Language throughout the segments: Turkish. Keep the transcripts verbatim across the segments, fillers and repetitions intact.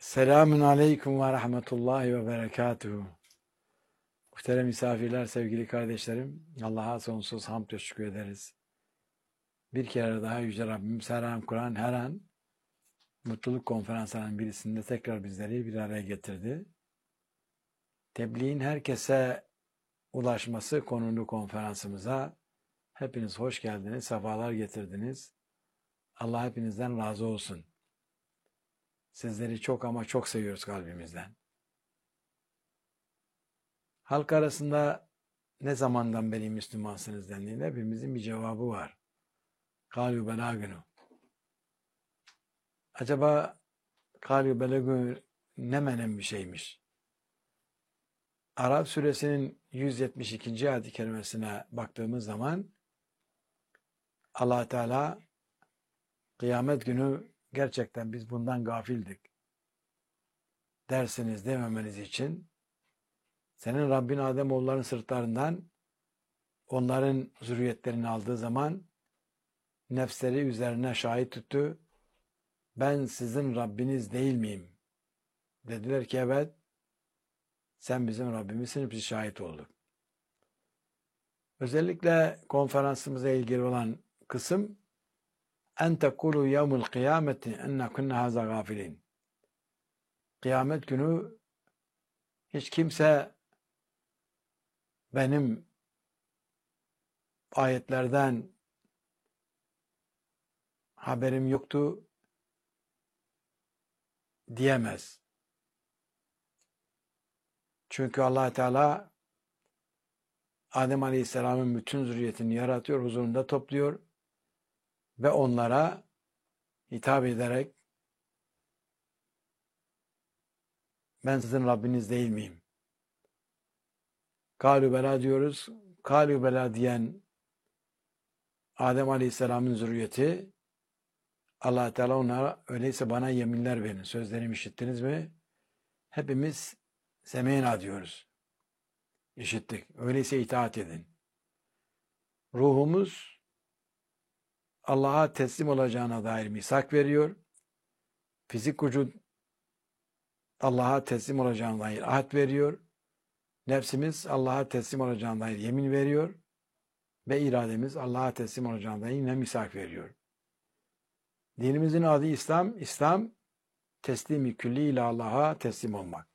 Selamun aleyküm ve rahmetullahi ve berekatuhu. Muhterem misafirler, sevgili kardeşlerim, Allah'a sonsuz hamd ve şükür ederiz. Bir kere daha Yüce Rabbim Selam Kur'an her an mutluluk konferanslarının birisinde tekrar bizleri bir araya getirdi. Tebliğin herkese ulaşması konulu konferansımıza hepiniz hoş geldiniz, sefalar getirdiniz. Allah hepinizden razı olsun. Sizleri çok ama çok seviyoruz kalbimizden. Halk arasında ne zamandan beri Müslümansınız dendiğinde hepimizin bir cevabı var. Kâlû belâgünû. Acaba kâlû belâgünû ne menen bir şeymiş? Arap suresinin yüz yetmiş ikinci ayet-i kerimesine baktığımız zaman Allah Teala kıyamet günü gerçekten biz bundan gafildik dersiniz dememeniz için senin Rabbin Ademoğulların sırtlarından onların zürriyetlerini aldığı zaman nefsleri üzerine şahit tuttu. Ben sizin Rabbiniz değil miyim? Dediler ki evet, sen bizim Rabbimizsin, biz şahit olduk. Özellikle konferansımıza ilgili olan kısım en tekulu yevmul kıyameti enne kunna haza gafilin. Kıyamet günü hiç kimse benim ayetlerden haberim yoktu diyemez. Çünkü Allah Teala Adem Aleyhisselam'ın bütün zürriyetini yaratıyor, huzurunda topluyor ve onlara hitap ederek ben sizin Rabbiniz değil miyim? Kâlû belâ diyoruz. Kâlû belâ diyen Adem Aleyhisselam'ın zürriyeti Allah Teala onlara öyleyse bana yeminler verin. Sözlerimi işittiniz mi? Hepimiz semeyna diyoruz. İşittik. Öyleyse itaat edin. Ruhumuz Allah'a teslim olacağına dair misak veriyor. Fizik vücut Allah'a teslim olacağına dair ahd veriyor. Nefsimiz Allah'a teslim olacağına dair yemin veriyor. Ve irademiz Allah'a teslim olacağına dair yine misak veriyor. Dinimizin adı İslam. İslam teslimi külli ile Allah'a teslim olmak.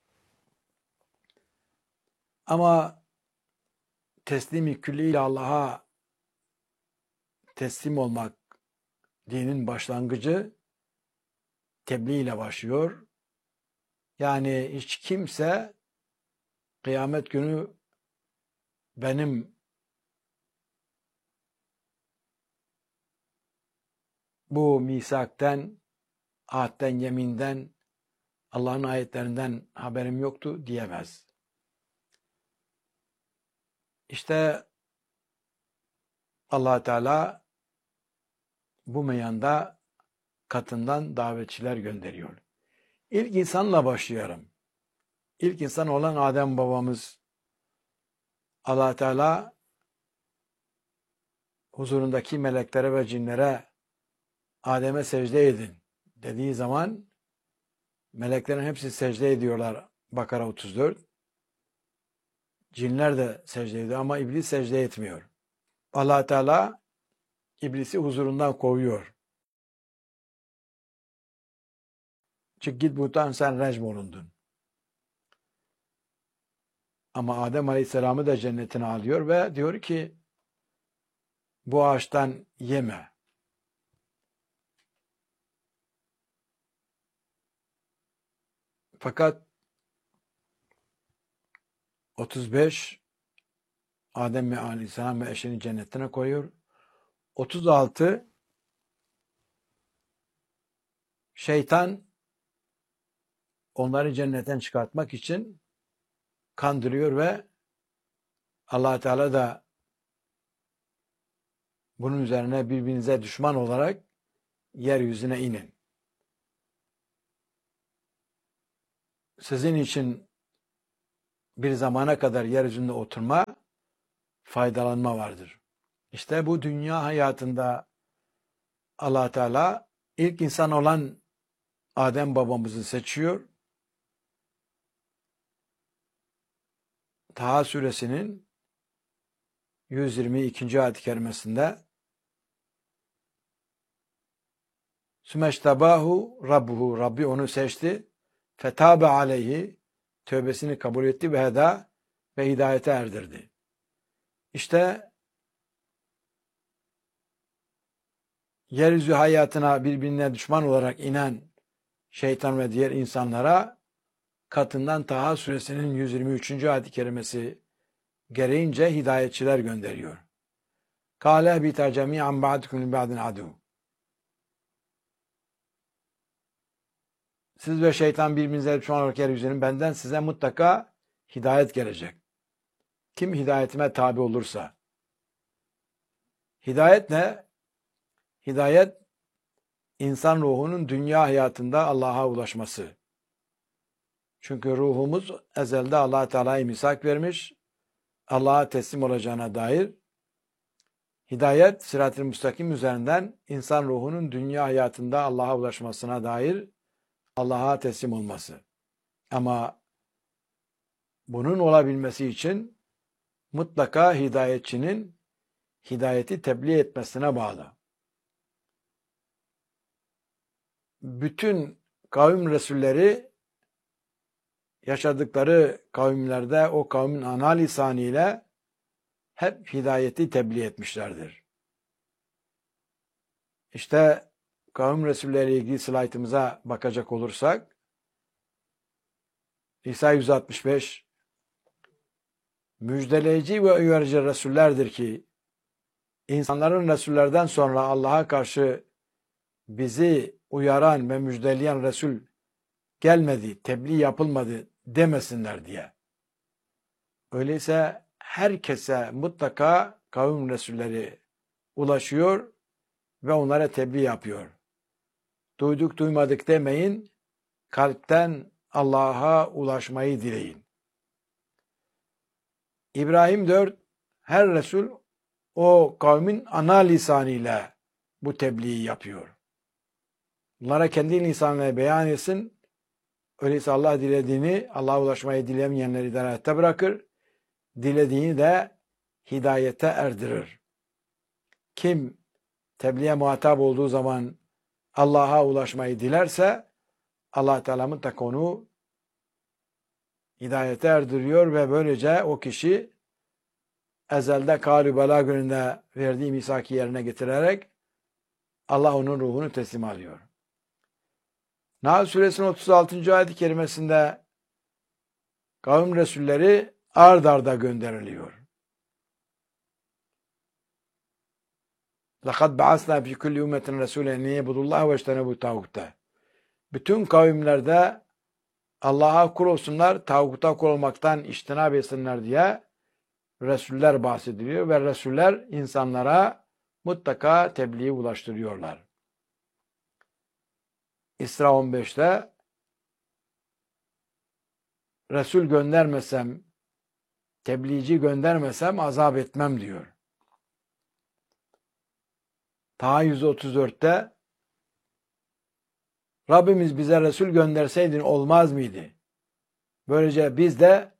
Ama teslimi külli ile Allah'a teslim olmak dinin başlangıcı tebliğ ile başlıyor. Yani hiç kimse kıyamet günü benim bu misakten, ahdden, yeminden, Allah'ın ayetlerinden haberim yoktu diyemez. İşte Allah Teala bu meyanda katından davetçiler gönderiyor. İlk insanla başlayalım. İlk insan olan Adem babamız Allah Teala huzurundaki meleklere ve cinlere Adem'e secde edin dediği zaman meleklerin hepsi secde ediyorlar. Bakara otuz dört. Cinler de secde ediyor ama iblis secde etmiyor. Allah Teala iblisi huzurundan kovuyor. Çık git buradan, sen recm olundun. Ama Adem Aleyhisselam'ı da cennetine alıyor ve diyor ki bu ağaçtan yeme. Fakat otuz beş Adem Aleyhisselam ve eşini cennetine koyuyor. otuz altı şeytan onları cennetten çıkartmak için kandırıyor ve Allah Teala da bunun üzerine birbirinize düşman olarak yeryüzüne inin. Sizin için bir zamana kadar yeryüzünde oturma, faydalanma vardır. İşte bu dünya hayatında Allah Teala ilk insan olan Adem babamızı seçiyor Taha suresinin yüz yirmi ikinci ayet-i kerimesinde Sümeştabahu Rabbuhu, Rabbi onu seçti. Fetabe aleyhi, tövbesini kabul etti ve heda, ve hidayete erdirdi. İşte yeryüzü hayatına birbirine düşman olarak inen şeytan ve diğer insanlara katından Taha suresinin yüz yirmi üçüncü ayet-i kerimesi gereğince hidayetçiler gönderiyor. Kâle bita cemî'an ba'dukum li ba'din adu. Siz ve şeytan birbirinize düşman olarak yeryüzünün, benden size mutlaka hidayet gelecek. Kim hidayetime tabi olursa. Hidayet ne? Hidayet, insan ruhunun dünya hayatında Allah'a ulaşması. Çünkü ruhumuz ezelde Allah Teala'ya misak vermiş, Allah'a teslim olacağına dair. Hidayet, sırat-ı müstakim üzerinden insan ruhunun dünya hayatında Allah'a ulaşmasına dair Allah'a teslim olması. Ama bunun olabilmesi için mutlaka hidayetçinin hidayeti tebliğ etmesine bağlı. Bütün kavim resulleri yaşadıkları kavimlerde o kavmin ana lisanıyla hep hidayeti tebliğ etmişlerdir. İşte kavim resulleri ilgili slaytımıza bakacak olursak İsa yüz altmış beş müjdeleyici ve uyarıcı resullerdir ki insanların resullerden sonra Allah'a karşı bizi uyaran ve müjdeleyen Resul gelmedi, tebliğ yapılmadı demesinler diye. Öyleyse herkese mutlaka kavim Resulleri ulaşıyor ve onlara tebliğ yapıyor. Duyduk duymadık demeyin, kalpten Allah'a ulaşmayı dileyin. İbrahim dört, her Resul o kavmin ana lisanıyla bu tebliği yapıyor. Bunlara kendi lisanıyla beyan etsin. Öyleyse Allah dilediğini, Allah'a ulaşmayı dilemeyenleri dalalette bırakır. Dilediğini de hidayete erdirir. Kim tebliğe muhatap olduğu zaman Allah'a ulaşmayı dilerse Allah Teala mutlaka onu hidayete erdiriyor ve böylece o kişi ezelde Kâlü Belâ gününde verdiği misaki yerine getirerek Allah onun ruhunu teslim alıyor. Nahl suresinin otuz altıncı ayet-i kerimesinde kavim resulleri ard arda gönderiliyor. لَقَدْ بَعَثْنَا فِي كُلِّ اُمَّةٍ رَسُولًا اَنْ يَعْبُدُوا اللّٰهَ وَاجْتَنِبُوا الطَّاغُوتَ. Bütün kavimlerde Allah'a kul olsunlar, tağuta kul olmaktan iştinab etsinler diye Resuller bahsediliyor ve Resuller insanlara mutlaka tebliği ulaştırıyorlar. İsra on beşte Resul göndermesem, tebliğci göndermesem azap etmem diyor. Taha yüz otuz dörtte Rabbimiz bize Resul gönderseydin olmaz mıydı? Böylece biz de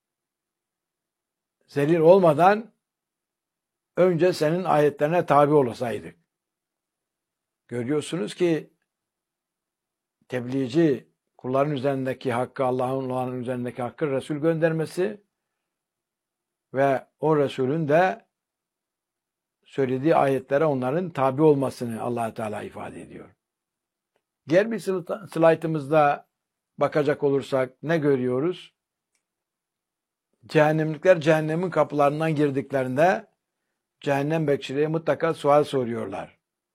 zelil olmadan önce senin ayetlerine tabi olasaydık. Görüyorsunuz ki tebliğci kulların üzerindeki hakkı, Allah'ın olanın üzerindeki hakkı Resul göndermesi ve o Resulün de söylediği ayetlere onların tabi olmasını Allah Teala ifade ediyor. Diğer bir slaytımızda bakacak olursak ne görüyoruz? Cehennemlikler cehennemin kapılarından girdiklerinde cehennem bekçileri mutlaka sual soruyorlar.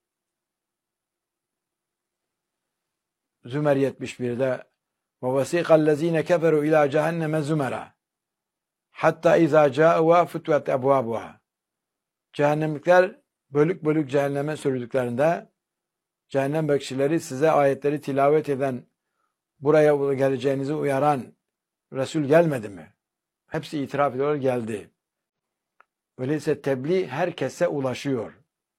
Zümer yetmiş birde وَوَسِيقَ الَّذ۪ينَ كَفَرُوا اِلٰى جَهَنَّمَ زُمَرًا حَتَّى اِذَا جَاءُوا فُتْوَتْ اَبْوَابُهَا. Cehennemlikler bölük bölük cehenneme sürüldüklerinde cehennem bekçileri size ayetleri tilavet eden, buraya geleceğinizi uyaran Resul gelmedi mi? Hepsi itiraf ediyor, geldi. Öyleyse tebliğ herkese ulaşıyor.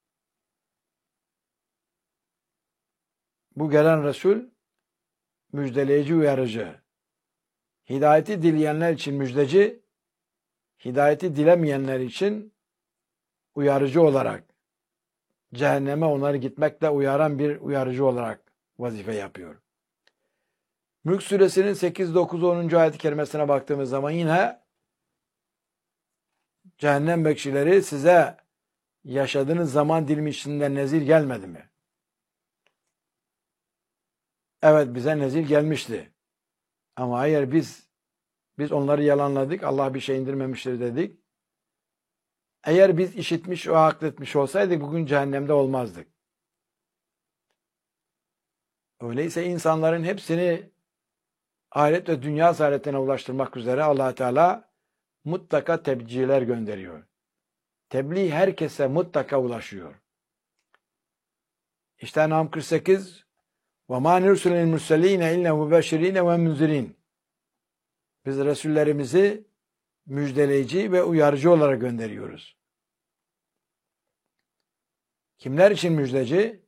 Bu gelen Resul müjdeleyici, uyarıcı. Hidayeti dileyenler için müjdeci, hidayeti dilemeyenler için uyarıcı olarak, cehenneme onları gitmekle uyaran bir uyarıcı olarak vazife yapıyor. Mülk Suresinin sekiz, dokuz, onuncu ayet-i kerimesine baktığımız zaman yine cehennem bekçileri size yaşadığınız zaman dilimi içinde nezir gelmedi mi? Evet, bize nezir gelmişti. Ama hayır, biz biz onları yalanladık, Allah bir şey indirmemiştir dedik. Eğer biz işitmiş ve akletmiş olsaydık bugün cehennemde olmazdık. Öyleyse insanların hepsini ahiret ve dünya saadetine ulaştırmak üzere Allah Teala mutlaka tebliğciler gönderiyor. Tebliğ herkese mutlaka ulaşıyor. İşte Nam kırk sekiz وَمَا نُرْسُلُ الْمُرْسَلِينَ اِلَّا مُبَشِّر۪ينَ وَمُنْزِر۪ينَ Biz Resullerimizi müjdeleyici ve uyarıcı olarak gönderiyoruz. Kimler için müjdeci?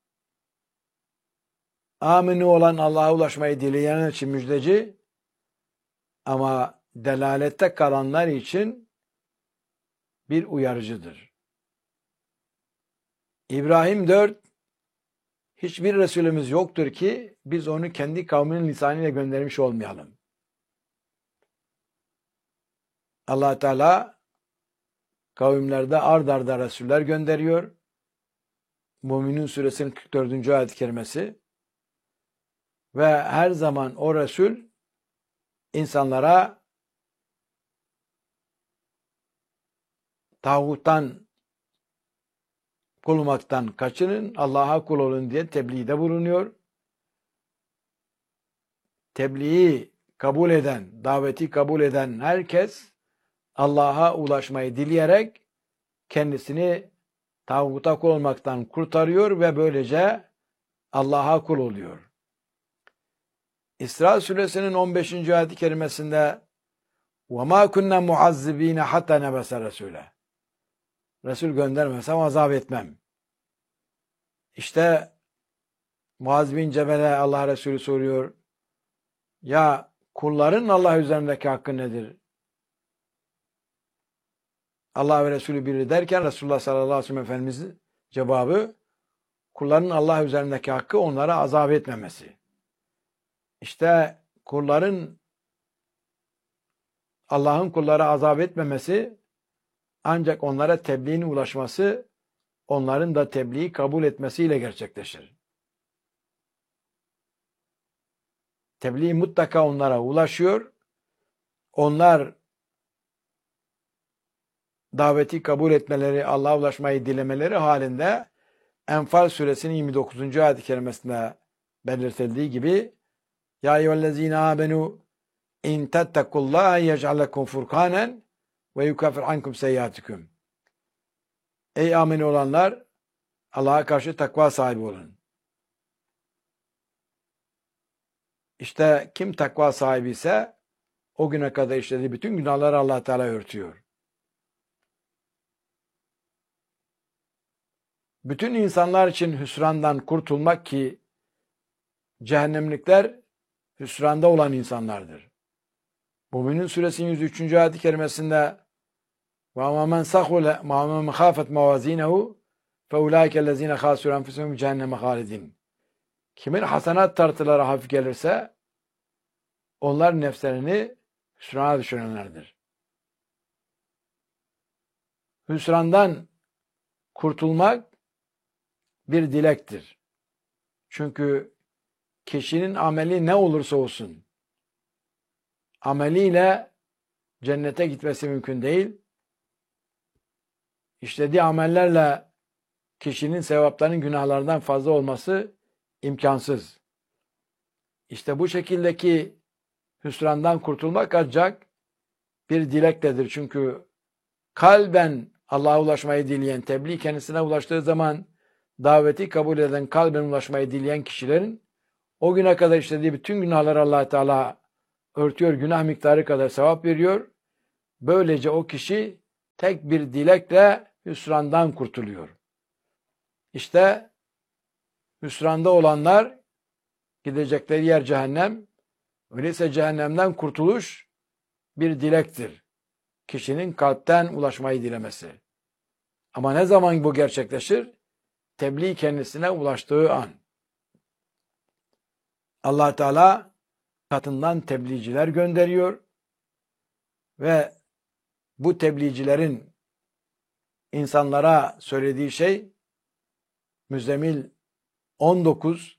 Amini olan, Allah'a ulaşmayı dileyenler için müjdeci, ama delalette kalanlar için bir uyarıcıdır. İbrahim dört, hiçbir Resulümüz yoktur ki biz onu kendi kavminin lisanıyla göndermiş olmayalım. Allah Teala kavimlerde ard arda Resuller gönderiyor. Müminun Suresinin kırk dördüncü ayet-i kerimesi. Ve her zaman o Resul insanlara tağuttan kul olmaktan kaçının, Allah'a kul olun diye tebliğde bulunuyor. Tebliği kabul eden, daveti kabul eden herkes Allah'a ulaşmayı dileyerek kendisini tağuta kul olmaktan kurtarıyor ve böylece Allah'a kul oluyor. İsra Suresinin on beşinci ayet-i kerimesinde وَمَا كُنَّا مُعَذِّب۪ينَ حَتَّى نَبَسَ رَسُولًا Resul göndermesem azap etmem. İşte Muaz bin Cebel'e Allah Resulü soruyor. Ya kulların Allah üzerindeki hakkı nedir? Allah ve Resulü biri derken Resulullah sallallahu aleyhi ve sellem Efendimiz'in cevabı, kulların Allah üzerindeki hakkı onlara azap etmemesi. İşte kulların, Allah'ın kullara azap etmemesi ancak onlara tebliğin ulaşması, onların da tebliği kabul etmesiyle gerçekleşir. Tebliğ mutlaka onlara ulaşıyor. Onlar daveti kabul etmeleri, Allah'a ulaşmayı dilemeleri halinde Enfal Suresinin yirmi dokuzuncu ayet-i kerimesinde belirtildiği gibi Ya eyyühellezine amenu in tettekullaha yec'al lekum furkanen ve yukaffir ankum seyyiatikum. Ey amin olanlar, Allah'a karşı takva sahibi olun. İşte kim takva sahibi ise o güne kadar işlediği bütün günahları Allah Teala örtüyor. Bütün insanlar için hüsrandan kurtulmak, ki cehennemlikler hüsranda olan insanlardır. Müminun Suresinin yüz üçüncü ayet-i kerimesinde وَاَمَا مَنْ سَخُلَ مَا مَنْ خَافَتْ مَوَازِينَهُ فَاُولَٰئِكَ الَّذ۪ينَ خَاسُرُوا أَنْفُسَهُمْ cehenneme خَالِدِينَ Kimin hasenat tartıları hafif gelirse onlar nefslerini hüsrana düşürenlerdir. Hüsrandan kurtulmak bir dilektir. Çünkü kişinin ameli ne olursa olsun ameliyle cennete gitmesi mümkün değil. İşlediği amellerle kişinin sevaplarının günahlardan fazla olması imkansız. İşte bu şekildeki hüsrandan kurtulmak ancak bir dilektedir. Çünkü kalben Allah'a ulaşmayı dileyen, tebliğ kendisine ulaştığı zaman daveti kabul eden, kalben ulaşmayı dileyen kişilerin o güne kadar işlediği bütün günahları Allah Teala örtüyor, günah miktarı kadar sevap veriyor. Böylece o kişi tek bir dilekle hüsrandan kurtuluyor. İşte hüsranda olanlar gidecekleri yer cehennem. Öyleyse cehennemden kurtuluş bir dilektir. kişinin kalpten ulaşmayı dilemesi. Ama ne zaman bu gerçekleşir? Tebliğ kendisine ulaştığı an. Allah Teala katından tebliğciler gönderiyor ve bu tebliğcilerin insanlara söylediği şey Müzzemil on dokuz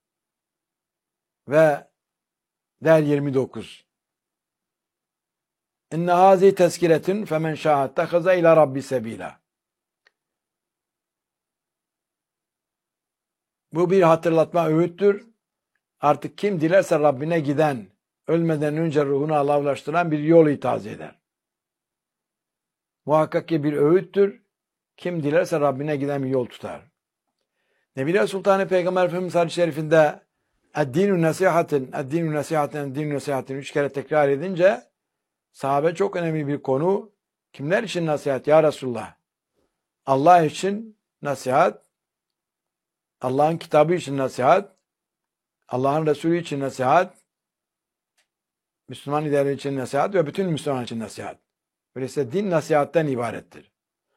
ve der yirmi dokuz. İnne hazi tezkiretun femen şa'a ittahaza ila rabbi sebila. Bu bir hatırlatma, öğüttür. Artık kim dilerse Rabbine giden, ölmeden önce ruhunu Allah'a ulaştıran bir yol itaaz eder. Muhakkak ki bir öğüttür. Kim dilerse Rabbine giden bir yol tutar. Nebiler Sultanı Peygamber Efendimiz hadis-i şerifinde "Ed-dinu nasihatin, ed-dinu nasihatin, ed-dinu nasihatin" üç kere tekrar edince sahabe çok önemli bir konu. Kimler için nasihat ya Resulullah? Allah için nasihat, Allah'ın kitabı için nasihat, Allah'ın Resulü için nasihat, Müslüman liderler için nasihat ve bütün Müslüman için nasihat. Öyleyse din nasihatten ibarettir.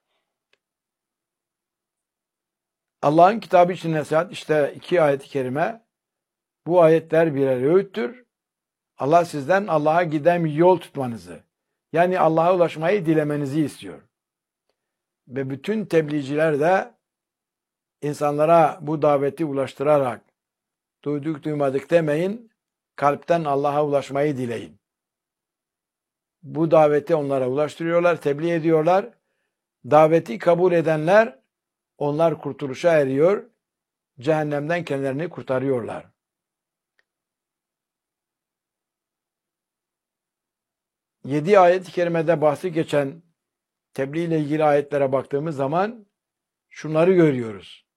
Allah'ın kitabı için nasihat, işte iki ayet-i kerime. Bu ayetler birer öğüttür. Allah sizden Allah'a giden bir yol tutmanızı, yani Allah'a ulaşmayı dilemenizi istiyor. Ve bütün tebliğciler de insanlara bu daveti ulaştırarak duyduk duymadık demeyin, kalpten Allah'a ulaşmayı dileyin. Bu daveti onlara ulaştırıyorlar, tebliğ ediyorlar. Daveti kabul edenler, onlar kurtuluşa eriyor, cehennemden kendilerini kurtarıyorlar. Yedi ayet-i kerimede bahsi geçen tebliğ ile ilgili ayetlere baktığımız zaman şunları görüyoruz.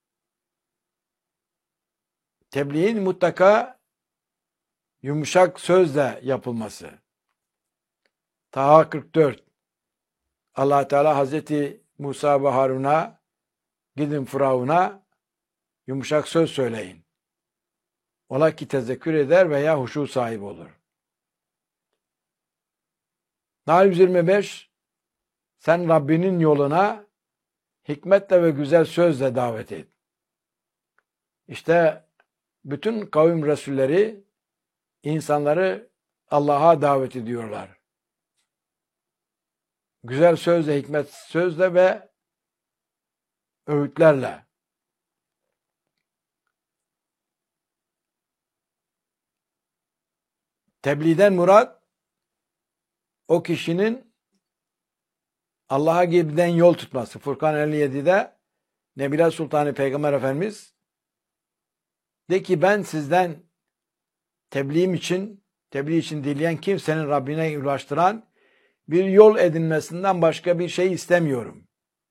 Tebliğin mutlaka yumuşak sözle yapılması. Taha kırk dört. Allah Teala Hazreti Musa ve Harun'a gidin Firavun'a yumuşak söz söyleyin. Ola ki tezekkür eder veya huşu sahibi olur. Nahl yüz yirmi beş. Sen Rabbinin yoluna hikmetle ve güzel sözle davet et. İşte bütün kavim resulleri insanları Allah'a davet ediyorlar. Güzel sözle, hikmet sözle ve öğütlerle. Tebliğden murat o kişinin Allah'a giden yol tutması. Furkan elli yedi'de Nebiler Sultanı Peygamber Efendimiz de ki ben sizden tebliğim için, tebliğ için dileyen kimsenin Rabbine ulaştıran bir yol edinmesinden başka bir şey istemiyorum.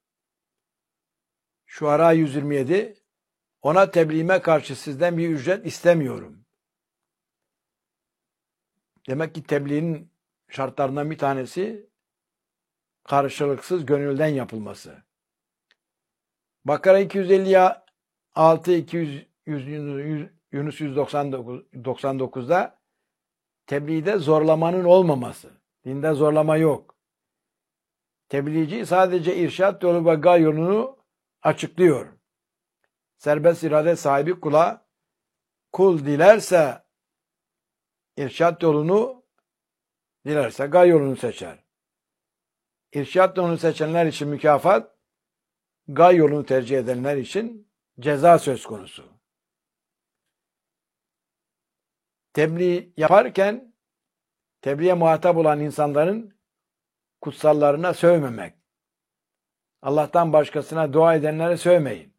Şuara yüz yirmi yedi. Ona tebliğime karşı sizden bir ücret istemiyorum. Demek ki tebliğin şartlarından bir tanesi karşılıksız gönülden yapılması. Bakara iki yüz elli altı, iki yüz, Yunus yüz doksan dokuz'da tebliğde zorlamanın olmaması. Dinde zorlama yok. Tebliğci sadece irşat yolu ve gay yolunu açıklıyor. Serbest irade sahibi kula, kul dilerse irşat yolunu, dilerse gay yolunu seçer. İrşat yolunu seçenler için mükafat, gay yolunu tercih edenler için ceza söz konusu. Tebliğ yaparken tebliğe muhatap olan insanların kutsallarına sövmemek. Allah'tan başkasına dua edenlere sövmeyin.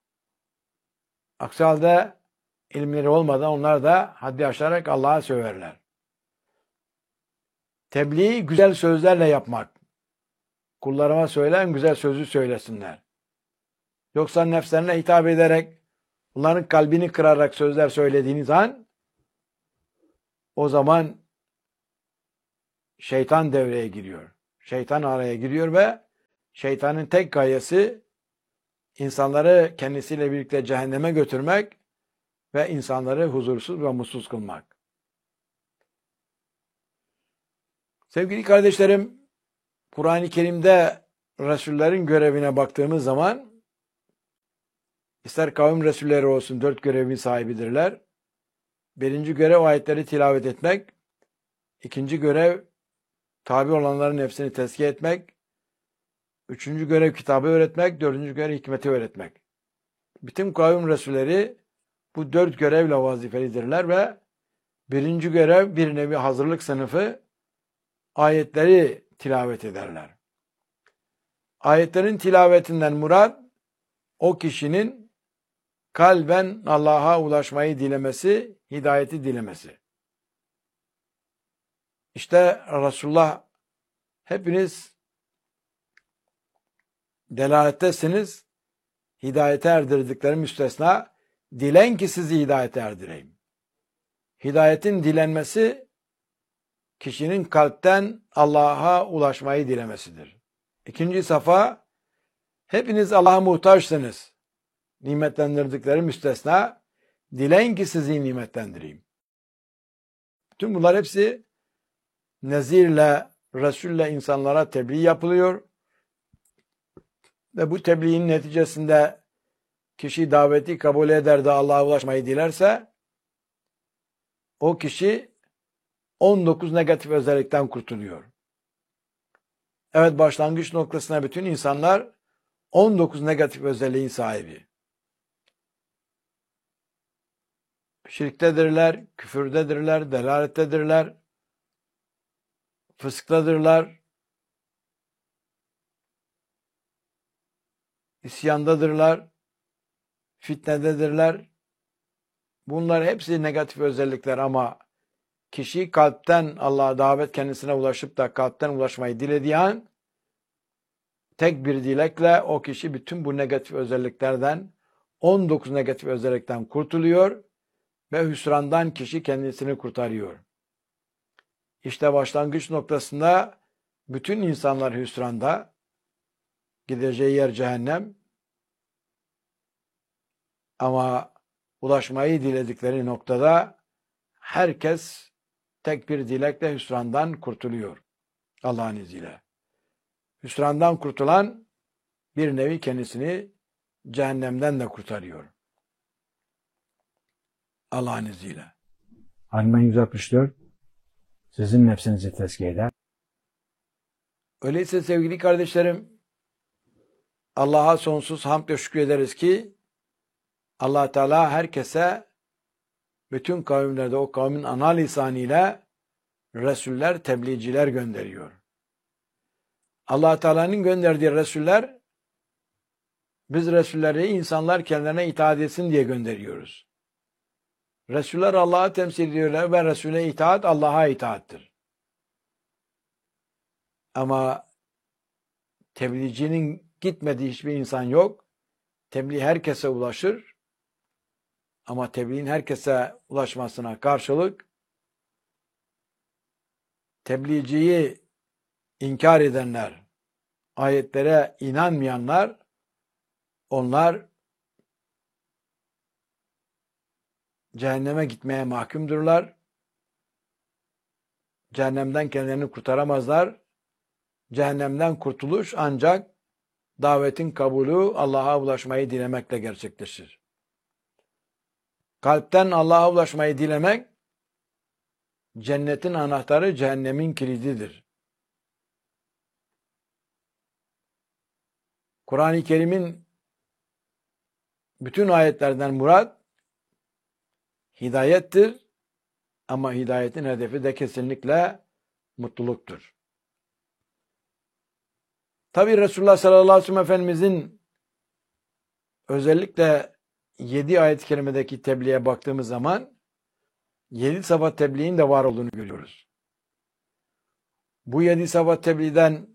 Aksi halde ilimleri olmadan onlar da haddi aşarak Allah'a söverler. Tebliği güzel sözlerle yapmak. Kullarıma söyleyen güzel sözü söylesinler. Yoksa nefslerine hitap ederek, onların kalbini kırarak sözler söylediğiniz an, o zaman şeytan devreye giriyor. Şeytan araya giriyor ve şeytanın tek gayesi insanları kendisiyle birlikte cehenneme götürmek ve insanları huzursuz ve mutsuz kılmak. Sevgili kardeşlerim, Kur'an-ı Kerim'de Resullerin görevine baktığımız zaman ister kavim Resulleri olsun dört görevin sahibidirler. Birinci görev ayetleri tilavet etmek. İkinci görev tabi olanların nefsini tezkiye etmek. Üçüncü görev kitabı öğretmek. Dördüncü görev hikmeti öğretmek. Bütün kavim Resulleri bu dört görevle vazifelidirler ve birinci görev bir nevi hazırlık sınıfı ayetleri tilavet ederler. Ayetlerin tilavetinden murat o kişinin kalben Allah'a ulaşmayı dilemesi, hidayeti dilemesi. İşte Resulullah hepiniz delalettesiniz, hidayete erdirdikleri müstesna, dilen ki sizi hidayete erdireyim. Hidayetin dilenmesi, kişinin kalpten Allah'a ulaşmayı dilemesidir. İkinci safa, hepiniz Allah'a muhtaçsınız. Nimetlendirdikleri müstesna, dilen ki sizi nimetlendireyim. Tüm bunlar hepsi nezirle, Resul'le insanlara tebliğ yapılıyor. Ve bu tebliğin neticesinde kişi daveti kabul eder de Allah'a ulaşmayı dilerse, o kişi on dokuz negatif özellikten kurtuluyor. Evet, başlangıç noktasına bütün insanlar on dokuz negatif özelliğin sahibi. Şirktedirler, küfürdedirler, delalettedirler, fısktadırlar, isyandadırlar, fitnededirler. Bunlar hepsi negatif özellikler ama kişi kalpten Allah'a davet kendisine ulaşıp da kalpten ulaşmayı dilediği an tek bir dilekle o kişi bütün bu negatif özelliklerden on dokuz negatif özellikten kurtuluyor ve hüsrandan kişi kendisini kurtarıyor. İşte başlangıç noktasında bütün insanlar hüsranda, gideceği yer cehennem, ama ulaşmayı diledikleri noktada herkes tek bir dilekle hüsrandan kurtuluyor Allah'ın izniyle. Hüsrandan kurtulan bir nevi kendisini cehennemden de kurtarıyor Allah'ın izniyle. Alimen yüz altmış dört sizin nefsinizi tezkiye eder. Öyleyse sevgili kardeşlerim, Allah'a sonsuz hamd ve şükür ederiz ki Allah Teala herkese bütün kavimlerde o kavmin ana lisanıyla Resuller, tebliğciler gönderiyor. Allah Teala'nın gönderdiği Resuller, biz Resulleri insanlar kendilerine itaat etsin diye gönderiyoruz. Resuller Allah'ı temsil ediyorlar ve Resul'e itaat Allah'a itaattir. Ama tebliğcinin gitmediği hiçbir insan yok. Tebliğ herkese ulaşır. Ama tebliğin herkese ulaşmasına karşılık tebliğciyi inkar edenler, ayetlere inanmayanlar, onlar cehenneme gitmeye mahkumdurlar. Cehennemden kendilerini kurtaramazlar. Cehennemden kurtuluş ancak davetin kabulü, Allah'a ulaşmayı dilemekle gerçekleşir. Kalpten Allah'a ulaşmayı dilemek, cennetin anahtarı, cehennemin kilididir. Kur'an-ı Kerim'in bütün ayetlerden murat hidayettir ama hidayetin hedefi de kesinlikle mutluluktur. Tabi Resulullah sallallahu aleyhi ve sellem Efendimizin özellikle yedi ayet-i kerimedeki tebliğe baktığımız zaman yedi sabah tebliğin de var olduğunu görüyoruz. Bu yedi sabah tebliğden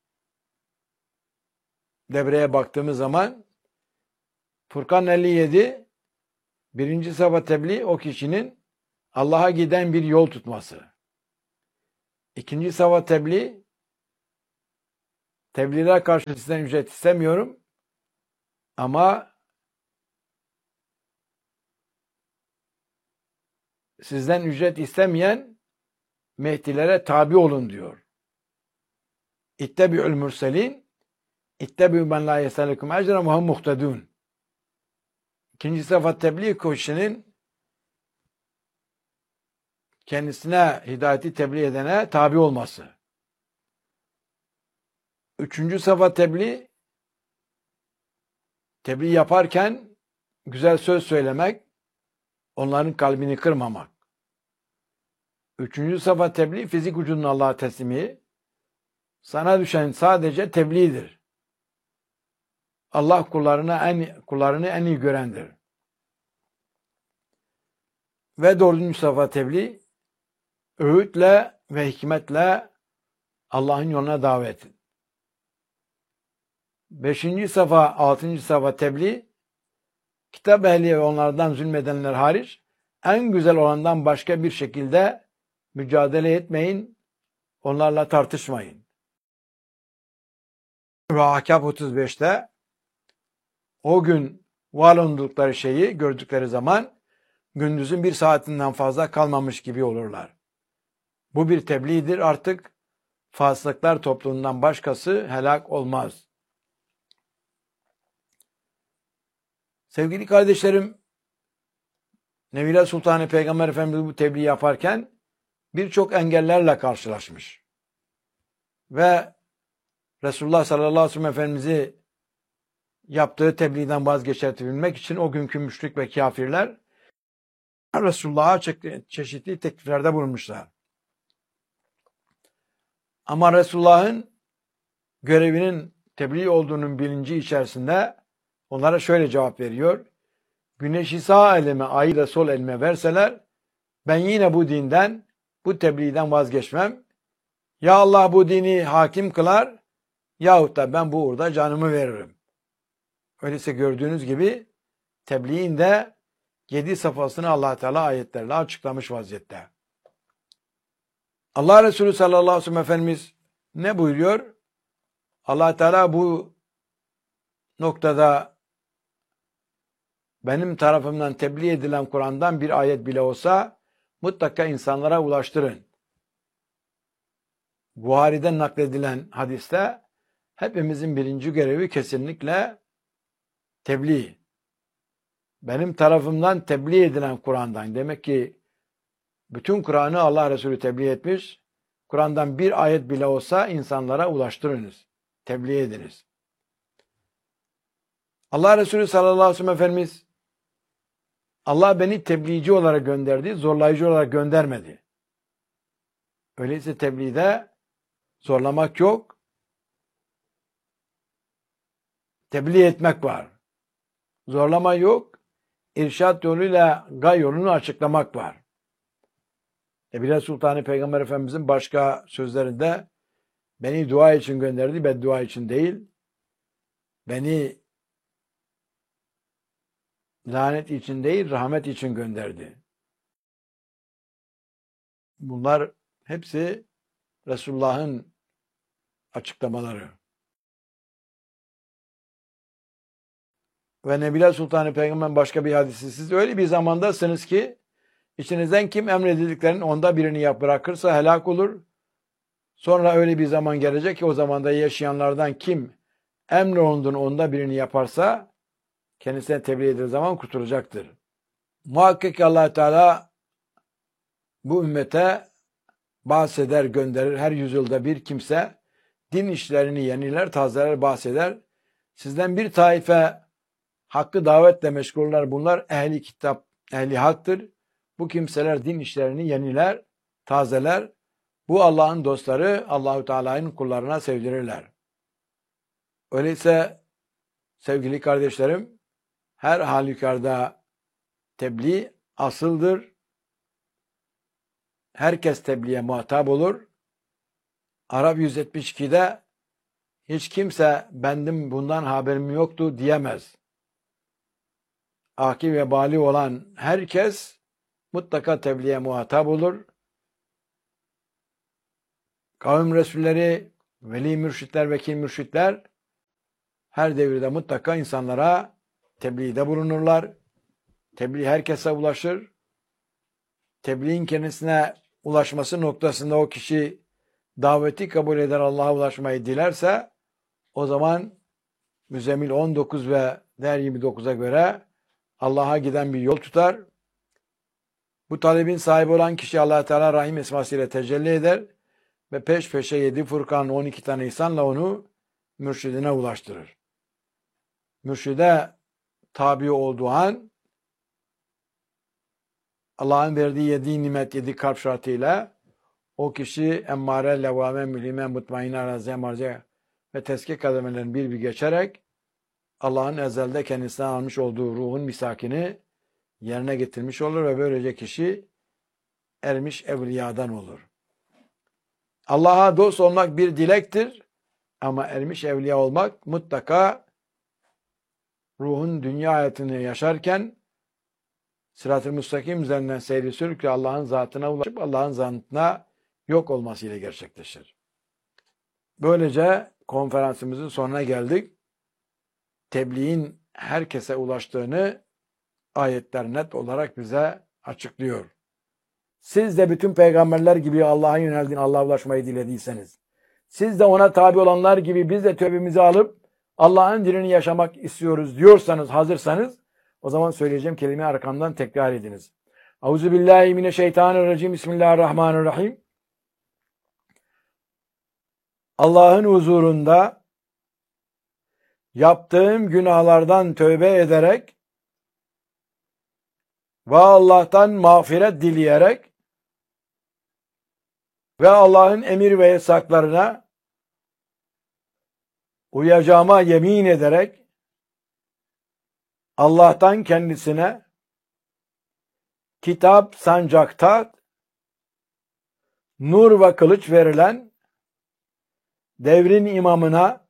devreye baktığımız zaman Furkan elli yedi birinci sabah tebliğ o kişinin Allah'a giden bir yol tutması. İkinci sabah tebliğ tebliğlere karşı sizden ücret istemiyorum ama sizden ücret istemeyen Mehdilere tabi olun diyor. İttebi'ül mürselin, İttebi'ü men la yesellekum ecren ve hum muhtedun. İkinci sıfat tebliğ kişinin kendisine hidayeti tebliğ edene tabi olması. Üçüncü sıfat tebliğ, tebliğ yaparken güzel söz söylemek, onların kalbini kırmamak. Üçüncü sıfat tebliğ, fizik vücudunu Allah'a teslimi. Sana düşen sadece tebliğdir. Allah kullarına en, kullarını en iyi görendir. Ve dördüncü sıfat tebliğ, öğütle ve hikmetle Allah'ın yoluna davet. Beşinci safa, altıncı safa tebliğ, kitap ehli ve onlardan zulmedenler hariç, en güzel olandan başka bir şekilde mücadele etmeyin, onlarla tartışmayın. Ve Ahkâf otuz beşte, o gün var oldukları şeyi gördükleri zaman, gündüzün bir saatinden fazla kalmamış gibi olurlar. Bu bir tebliğdir, artık fasıklar topluluğundan başkası helak olmaz. Sevgili kardeşlerim, Nevile Sultanı Peygamber Efendimiz bu tebliğ yaparken birçok engellerle karşılaşmış. Ve Resulullah sallallahu aleyhi ve sellem Efendimiz'i yaptığı tebliğden vazgeçirtebilmek için o günkü müşrik ve kafirler Resulullah'a çeşitli tekliflerde bulunmuşlar. Ama Resulullah'ın görevinin tebliğ olduğunun bilinci içerisinde onlara şöyle cevap veriyor. Güneşi sağ elime, ayı da sol elime verseler, ben yine bu dinden, bu tebliğden vazgeçmem. Ya Allah bu dini hakim kılar, yahut da ben bu uğurda canımı veririm. Öyleyse gördüğünüz gibi tebliğin de yedi safhasını Allah Teala ayetlerle açıklamış vaziyette. Allah Resulü sallallahu aleyhi ve sellem Efendimiz ne buyuruyor? Allah Teala bu noktada benim tarafımdan tebliğ edilen Kur'an'dan bir ayet bile olsa mutlaka insanlara ulaştırın. Buhari'den nakledilen hadiste hepimizin birinci görevi kesinlikle tebliğ. Benim tarafımdan tebliğ edilen Kur'an'dan. Demek ki bütün Kur'an'ı Allah Resulü tebliğ etmiş. Kur'an'dan bir ayet bile olsa insanlara ulaştırınız. Tebliğ ediniz. Allah Resulü sallallahu aleyhi ve sellem Efendimiz, Allah beni tebliğci olarak gönderdi, zorlayıcı olarak göndermedi. Öyleyse tebliğde zorlamak yok, tebliğ etmek var. Zorlama yok, irşat yoluyla gay yolunu açıklamak var. Nebile Sultanı Peygamber Efendimizin başka sözlerinde beni dua için gönderdi, beddua için değil, beni lanet için değil, rahmet için gönderdi. Bunlar hepsi Resulullah'ın açıklamaları. Ve Nebile Sultanı Peygamber'in başka bir hadisi, siz öyle bir zamandasınız ki içinizden kim emredildiklerinin onda birini yap bırakırsa helak olur. Sonra öyle bir zaman gelecek ki o zamanda yaşayanlardan kim emrolunduğun onda birini yaparsa kendisine tebliğ edildiği zaman kurtulacaktır. Muhakkak ki Allah Teala bu ümmete bahseder, gönderir. Her yüzyılda bir kimse din işlerini yeniler, tazeler, bahseder. Sizden bir taife hakkı davetle meşgullar. Bunlar ehli kitap, ehli haktır. Bu kimseler din işlerini yeniler, tazeler. Bu Allah'ın dostları, Allahu Teala'nın kullarına sevdirirler. Öyleyse sevgili kardeşlerim, her halükarda tebliğ asıldır. Herkes tebliğe muhatap olur. Arap yüz yetmiş iki'de hiç kimse bendim bundan haberim yoktu diyemez. Akil ve bali olan herkes mutlaka tebliğe muhatap olur. Kavim Resulleri, veli mürşitler, vekil mürşitler her devirde mutlaka insanlara tebliğde bulunurlar. Tebliğ herkese ulaşır. Tebliğin kendisine ulaşması noktasında o kişi daveti kabul eder, Allah'a ulaşmayı dilerse, o zaman Müzzemmil on dokuz ve Der yirmi dokuza göre Allah'a giden bir yol tutar. Bu talebin sahibi olan kişi Allah Teala Rahim esmasıyla tecelli eder ve peş peşe yedi Furkan on iki tane ihsanla onu mürşidine ulaştırır. Mürşide tabi olduğu an Allah'ın verdiği yedi nimet, yedi kalp şartıyla o kişi emmare, levvame, mülhime, mutmainne, raziye, marziye ve tezkiye kademelerini bir bir geçerek Allah'ın ezelde kendisine almış olduğu ruhun misakini yerine getirmiş olur ve böylece kişi ermiş evliyadan olur. Allah'a dost olmak bir dilektir ama ermiş evliya olmak mutlaka ruhun dünya hayatını yaşarken sırat-ı müstakim üzerinden seyri sürükle Allah'ın zatına ulaşıp Allah'ın zatına yok olmasıyla gerçekleşir. Böylece konferansımızın sonuna geldik. Tebliğin herkese ulaştığını ayetler net olarak bize açıklıyor. Siz de bütün peygamberler gibi Allah'a yöneldin, Allah'a ulaşmayı dilediyseniz, siz de ona tabi olanlar gibi biz de tövbemizi alıp Allah'ın dinini yaşamak istiyoruz diyorsanız, hazırsanız, o zaman söyleyeceğim kelimeyi arkamdan tekrar ediniz. Euzubillahimineşşeytanirracim. Bismillahirrahmanirrahim. Allah'ın huzurunda yaptığım günahlardan tövbe ederek ve Allah'tan mağfiret dileyerek ve Allah'ın emir ve yasaklarına uyacağıma yemin ederek Allah'tan kendisine kitap sancakta nur ve kılıç verilen devrin imamına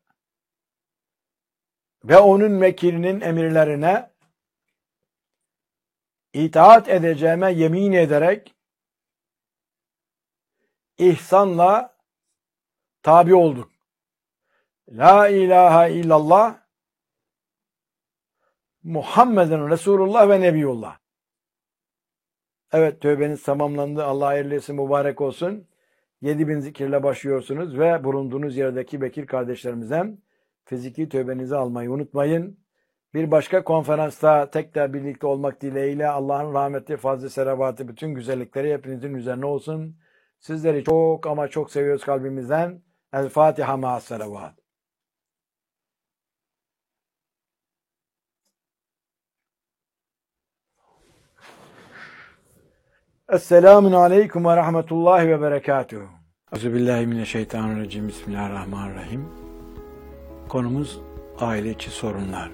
ve onun vekilinin emirlerine itaat edeceğime yemin ederek ihsanla tabi olduk. La ilahe illallah Muhammeden Resulullah ve Nebiyullah. Evet, tövbeniz tamamlandı. Allah hayırlı etsin, mübarek olsun. Yedi bin zikirle başlıyorsunuz ve bulunduğunuz yerdeki vekil kardeşlerimizden fiziki tövbenizi almayı unutmayın. Bir başka konferansta tekrar birlikte olmak dileğiyle Allah'ın rahmeti, fazl-ı selavatı, bütün güzellikleri hepinizin üzerine olsun. Sizleri çok ama çok seviyoruz kalbimizden. El Fatiha ma'as selavat. Esselamun aleyküm ve rahmetullahi ve berekatuhu. Euzubillahimineşşeytanirracim. Bismillahirrahmanirrahim. Konumuz aile içi sorunlar.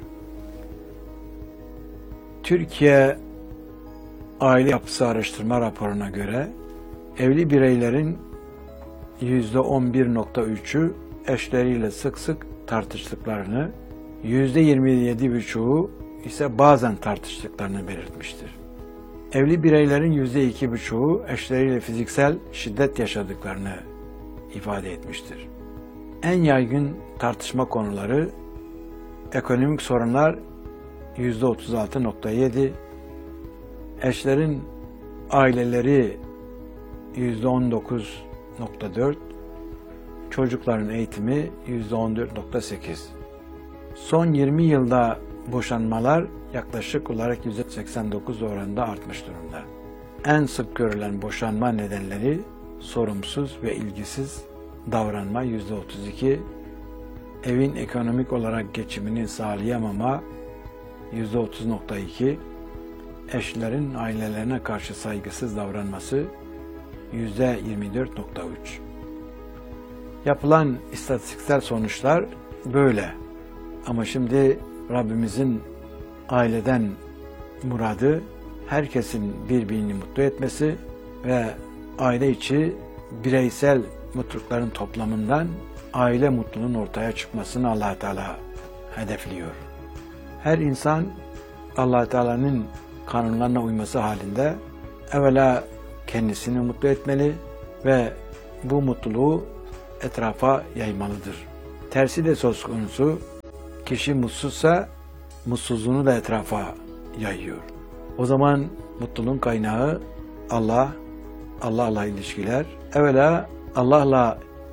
Türkiye Aile Yapısı Araştırma raporuna göre evli bireylerin yüzde on bir nokta üçü eşleriyle sık sık tartıştıklarını, yüzde yirmi yedi buçuğu ise bazen tartıştıklarını belirtmiştir. Evli bireylerin yüzde iki buçuğu eşleriyle fiziksel şiddet yaşadıklarını ifade etmiştir. En yaygın tartışma konuları ekonomik sorunlar yüzde otuz altı nokta yedi, eşlerin aileleri yüzde on dokuz nokta dört, çocukların eğitimi yüzde on dört nokta sekiz. Son yirmi yılda boşanmalar yaklaşık olarak yüzde seksen dokuz oranında artmış durumda. En sık görülen boşanma nedenleri sorumsuz ve ilgisiz davranma yüzde otuz iki, evin ekonomik olarak geçimini sağlayamama yüzde otuz nokta iki, eşlerin ailelerine karşı saygısız davranması yüzde yirmi dört nokta üç. Yapılan istatistiksel sonuçlar böyle. Ama şimdi Rabbimizin aileden muradı herkesin birbirini mutlu etmesi ve aile içi bireysel mutlulukların toplamından aile mutluluğunun ortaya çıkmasını Allah Teala hedefliyor. Her insan Allah Teala'nın kanunlarına uyması halinde evvela kendisini mutlu etmeli ve bu mutluluğu etrafa yaymalıdır. Tersi de söz konusu, kişi mutsuzsa mutsuzluğunu da etrafa yayıyor. O zaman mutluluğun kaynağı Allah, Allah'la ilişkiler. Evvela Allah'la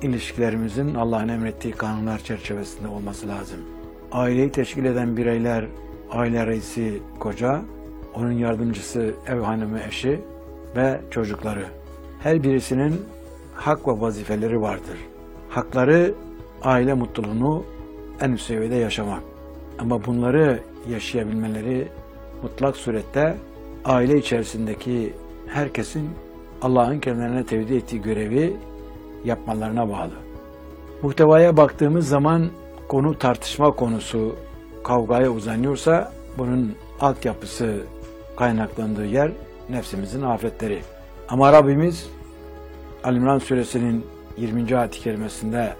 ilişkilerimizin Allah'ın emrettiği kanunlar çerçevesinde olması lazım. Aileyi teşkil eden bireyler, aile reisi koca, onun yardımcısı ev hanımı eşi ve çocukları. Her birisinin hak ve vazifeleri vardır. Hakları aile mutluluğunu en üst seviyede yaşamak. Ama bunları yaşayabilmeleri mutlak surette aile içerisindeki herkesin Allah'ın kendilerine tevdi ettiği görevi yapmalarına bağlı. Muhtevaya baktığımız zaman konu tartışma konusu kavgaya uzanıyorsa bunun altyapısı kaynaklandığı yer nefsimizin afetleri. Ama Rabbimiz Ali-İmran suresinin yirminci ayet-i kerimesinde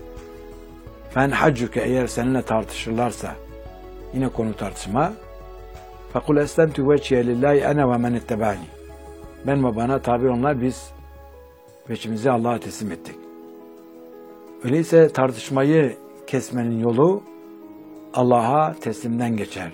"Fen haccuke" eğer seninle tartışırlarsa, yine konu tartışma, "Fekul eslentu veciye lillahi ene ve men ittebani." Ben ve bana tabi onlar biz veçimizi Allah'a teslim ettik. Öyleyse tartışmayı kesmenin yolu Allah'a teslimden geçer.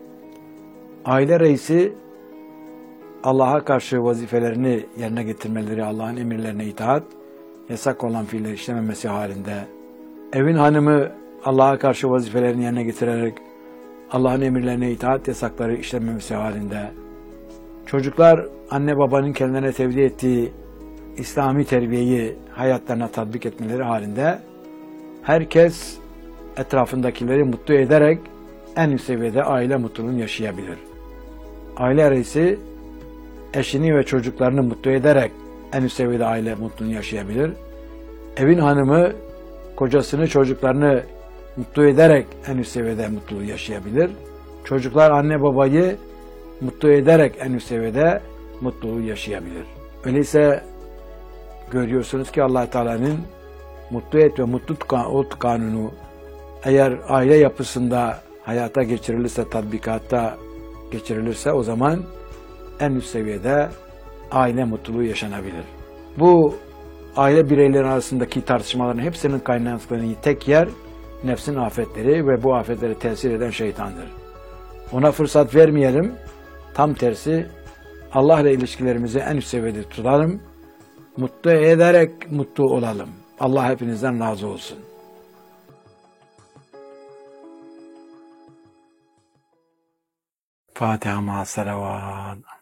Aile reisi Allah'a karşı vazifelerini yerine getirmeleri, Allah'ın emirlerine itaat, yasak olan fiilleri işlememesi halinde, evin hanımı Allah'a karşı vazifelerini yerine getirerek Allah'ın emirlerine itaat, yasakları işlememesi halinde, çocuklar anne babanın kendilerine tevdi ettiği İslami terbiyeyi hayatlarına tatbik etmeleri halinde herkes etrafındakileri mutlu ederek en üst seviyede aile mutluluğunu yaşayabilir. Aile reisi eşini ve çocuklarını mutlu ederek en üst seviyede aile mutluluğunu yaşayabilir. Evin hanımı kocasını, çocuklarını mutlu ederek en üst seviyede mutluluğu yaşayabilir. Çocuklar anne babayı mutlu ederek en üst seviyede mutluluğu yaşayabilir. Öyleyse görüyorsunuz ki Allah Teala'nın mutlu et ve mutlu ol kanunu eğer aile yapısında hayata geçirilirse, tatbikatta geçirilirse o zaman en üst seviyede aile mutluluğu yaşanabilir. Bu aile bireyleri arasındaki tartışmaların hepsinin kaynaklandığı tek yer nefsin afetleri ve bu afetlere tesir eden şeytandır. Ona fırsat vermeyelim. Tam tersi Allah ile ilişkilerimizi en üst seviyede tutalım. Mutlu ederek mutlu olalım. Allah hepinizden razı olsun. Fatiha ma'as salavat.